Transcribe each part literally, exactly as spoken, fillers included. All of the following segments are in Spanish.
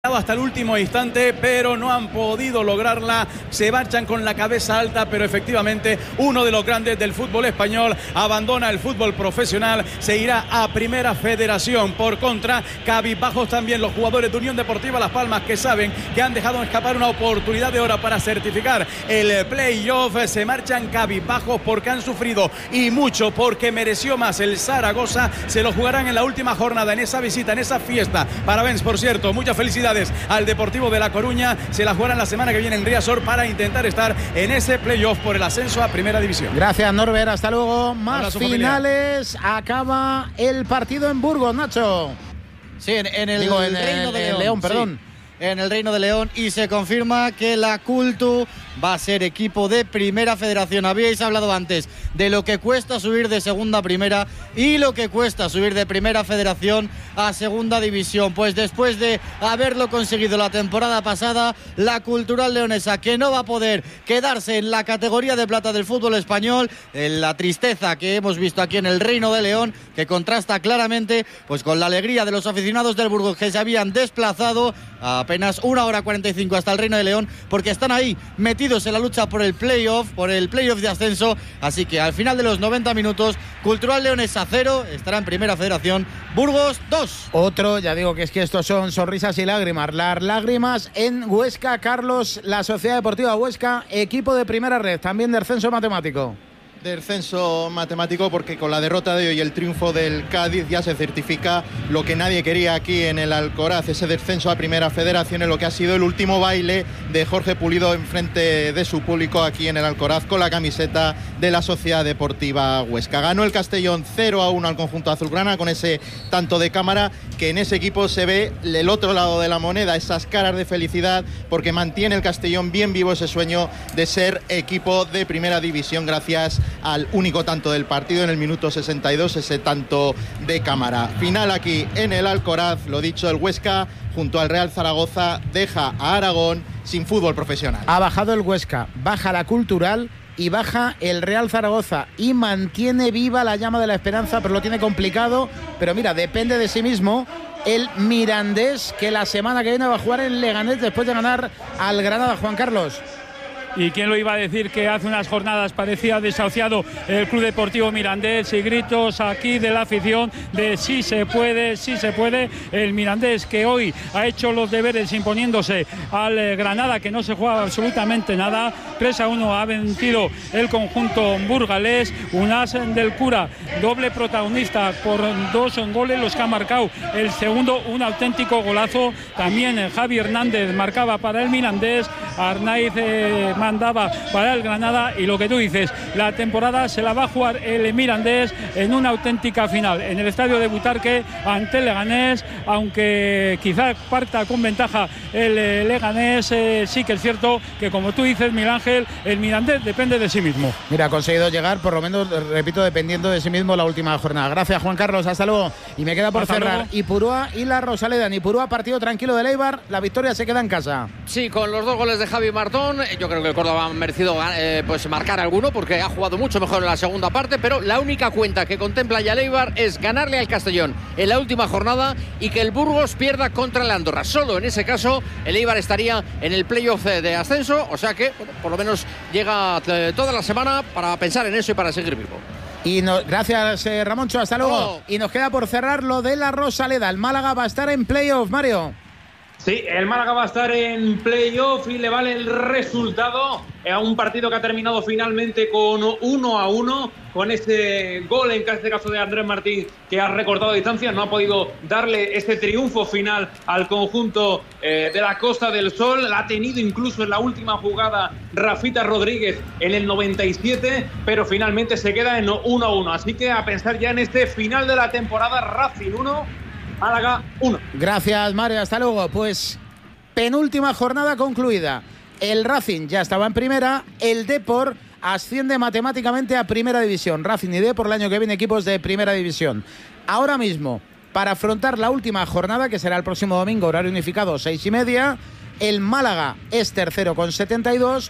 hasta el último instante, pero no han podido lograrla. Se marchan con la cabeza alta, pero efectivamente uno de los grandes del fútbol español abandona el fútbol profesional, se irá a Primera Federación. Por contra, cabizbajos también los jugadores de Unión Deportiva Las Palmas, que saben que han dejado escapar una oportunidad de oro para certificar el playoff. Se marchan cabizbajos porque han sufrido y mucho, porque mereció más el Zaragoza. Se lo jugarán en la última jornada, en esa visita, en esa fiesta. Parabéns, por cierto, muchas felicidades al Deportivo de La Coruña. Se la jugarán la semana que viene en Riazor para intentar estar en ese playoff por el ascenso a Primera División. Gracias, Norbert, hasta luego. Más Abrazo, finales. Familia. Acaba el partido en Burgos, Nacho. Sí, en, en el Digo, en Reino el, de el León, León, perdón. Sí. En el Reino de León, y se confirma que la Cultu va a ser equipo de Primera Federación. Habíais hablado antes de lo que cuesta subir de Segunda a Primera y lo que cuesta subir de Primera Federación a Segunda División. Pues después de haberlo conseguido la temporada pasada, la Cultural Leonesa, que no va a poder quedarse en la categoría de plata del fútbol español, en la tristeza que hemos visto aquí en el Reino de León, que contrasta claramente pues con la alegría de los aficionados del Burgos, que se habían desplazado a apenas una hora cuarenta y cinco hasta el Reino de León, porque están ahí metidos en la lucha por el playoff, por el playoff de ascenso. Así que al final de los noventa minutos, Cultural Leonesa cero, estará en Primera Federación, Burgos dos. Otro, ya digo que es que estos son sonrisas y lágrimas. Las lágrimas en Huesca, Carlos, la Sociedad Deportiva Huesca, equipo de primera red, también de ascenso matemático. De descenso matemático, porque con la derrota de hoy y el triunfo del Cádiz ya se certifica lo que nadie quería aquí en el Alcoraz, ese descenso a Primera Federación, en lo que ha sido el último baile de Jorge Pulido en frente de su público aquí en el Alcoraz con la camiseta de la Sociedad Deportiva Huesca. Ganó el Castellón cero a uno al conjunto azulgrana con ese tanto de Cámara, que en ese equipo se ve el otro lado de la moneda, esas caras de felicidad, porque mantiene el Castellón bien vivo ese sueño de ser equipo de Primera División gracias al único tanto del partido en el minuto sesenta y dos, ese tanto de Cámara. Final aquí en el Alcoraz, lo dicho, el Huesca junto al Real Zaragoza deja a Aragón sin fútbol profesional. Ha bajado el Huesca, baja la Cultural y baja el Real Zaragoza y mantiene viva la llama de la esperanza, pero lo tiene complicado. Pero mira, depende de sí mismo el Mirandés, que la semana que viene va a jugar en Leganés después de ganar al Granada. Juan Carlos. ¿Y quién lo iba a decir que hace unas jornadas parecía desahuciado el Club Deportivo Mirandés? Y gritos aquí de la afición de sí se puede, sí se puede. El Mirandés, que hoy ha hecho los deberes imponiéndose al Granada, que no se juega absolutamente nada. tres a uno ha vencido el conjunto burgalés. Unas del Cura, doble protagonista por dos goles, los que ha marcado. El segundo, un auténtico golazo. También Javi Hernández marcaba para el Mirandés. Arnaiz eh, mandaba para el Granada, y lo que tú dices, la temporada se la va a jugar el Mirandés en una auténtica final en el estadio de Butarque ante el Leganés, aunque quizá parta con ventaja el Leganés. Eh, sí que es cierto que, como tú dices, Miguel Ángel, el Mirandés depende de sí mismo. Mira, ha conseguido llegar, por lo menos, repito, dependiendo de sí mismo la última jornada. Gracias, Juan Carlos, hasta luego. Y me queda por hasta cerrar luego. Ipurúa y la Rosaleda. En Ipurúa, partido tranquilo del Eibar, la victoria se queda en casa. Sí, con los dos goles de Javi Martón, yo creo que el Córdoba ha merecido eh, pues marcar alguno, porque ha jugado mucho mejor en la segunda parte, pero la única cuenta que contempla ya el Eibar es ganarle al Castellón en la última jornada y que el Burgos pierda contra el Andorra. Solo en ese caso el Eibar estaría en el playoff de ascenso, o sea que bueno, por lo menos llega eh, toda la semana para pensar en eso y para seguir vivo. Y no, gracias, eh, Ramoncho, hasta luego. Oh. Y nos queda por cerrar lo de la Rosaleda. El Málaga va a estar en playoff, Mario. Sí, el Málaga va a estar en playoff y le vale el resultado a un partido que ha terminado finalmente con uno a uno, con ese gol en este caso de Andrés Martín, que ha recortado distancia. No ha podido darle ese triunfo final al conjunto eh, de la Costa del Sol. La ha tenido incluso en la última jugada Rafita Rodríguez en el noventa y siete, pero finalmente se queda en uno a uno. Así que a pensar ya en este final de la temporada. Racing uno, Málaga uno. Gracias, Mario, hasta luego. Pues penúltima jornada concluida. El Racing ya estaba en primera, el Depor asciende matemáticamente a Primera División. Racing y Depor el año que viene equipos de Primera División. Ahora mismo, para afrontar la última jornada, que será el próximo domingo, horario unificado, seis y media, el Málaga es tercero con setenta y dos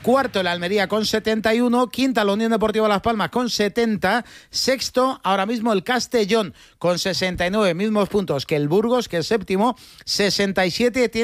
Cuarto el Almería con setenta y uno, quinta la Unión Deportiva Las Palmas con setenta, sexto ahora mismo el Castellón con sesenta y nueve, mismos puntos que el Burgos, que es séptimo, sesenta y siete tiene